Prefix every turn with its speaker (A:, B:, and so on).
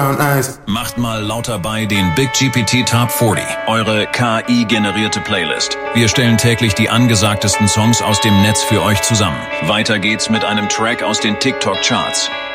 A: Macht mal lauter bei den Big GPT Top 40, eure KI-generierte Playlist. Wir stellen täglich die angesagtesten Songs aus dem Netz für euch zusammen. Weiter geht's mit einem Track aus den TikTok-Charts.